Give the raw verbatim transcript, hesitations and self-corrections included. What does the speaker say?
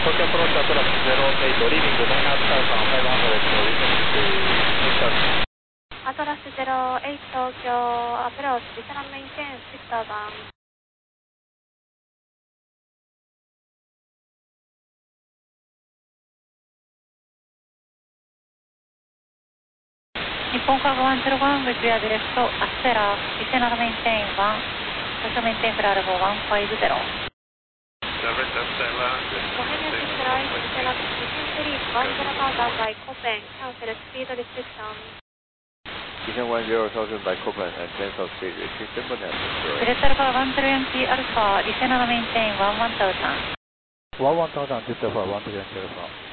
Tokyo approach Atlas zero eight, leaving nine thousand five hundred, descending to six thousand. アトラスゼロエイト東京アプローチ、ディセナメインテンシックスターザン。日本カーゴワンゼロワン with via direct Astera, descend maintain one, also maintain for level one five zero. Direct Astera, Bohemia six right, descend descend to reach one zero thousand by Copen, cancel speed restriction. Descend one zero thousand by Copen and cancel speed restriction, but not destroy. Director for one zero Yankee Alpha, descend maintain one one thousand. one one thousand, Delta for one zero Yankee Alpha.